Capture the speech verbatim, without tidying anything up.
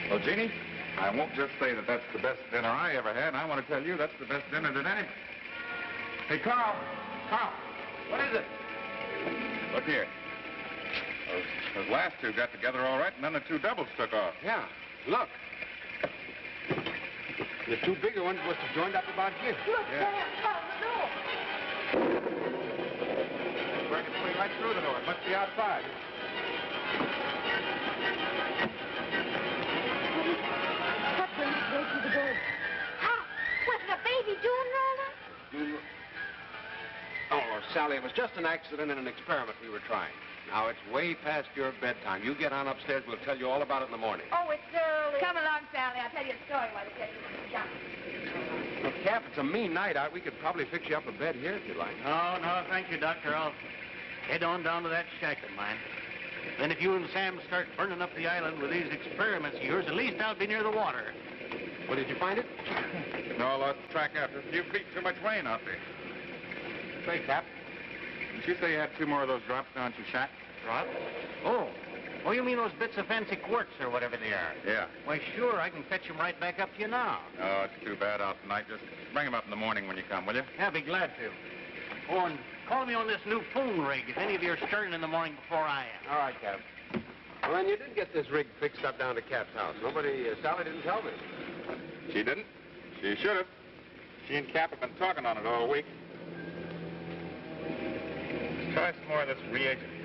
Well, Jeannie, I won't just say that that's the best dinner I ever had. I want to tell you that's the best dinner that any... Hey, Carl. Carl. What is it? Look here. Those, those last two got together all right, and then the two doubles took off. Yeah. Look. The two bigger ones must have joined up about here. Look, Yeah. Sam, Carl, the door. Breaking its way right through the door. It must be outside. What's going to break through the door? How? Was it a baby June roller? Oh, Sally, it was just an accident and an experiment we were trying. Now, it's way past your bedtime. You get on upstairs. We'll tell you all about it in the morning. Oh, it's early. Come along, Sally. I'll tell you a story while the kitchen is done. Well, Cap, it's a mean night out. We could probably fix you up a bed here if you like. No, no, thank you, Doctor. I'll head on down to that shack of mine. Then if you and Sam start burning up the island with these experiments of yours, at least I'll be near the water. Well, did you find it? No, I lost track after a few feet. Too much rain out there. Say, Cap. Did you say you had two more of those drops down at your shack? Drops? Oh. Oh, you mean those bits of fancy quartz or whatever they are? Yeah. Why, sure, I can fetch them right back up to you now. Oh, it's too bad out tonight. Just bring them up in the morning when you come, will you? Yeah, I'll be glad to. Oh, and call me on this new phone rig if any of you are starting in the morning before I am. All right, Cap. Well, then you did get this rig fixed up down to Cap's house. Nobody, uh, Sally didn't tell me. She didn't? She should have. She and Cap have been talking on it all week. Try some more of this reagent.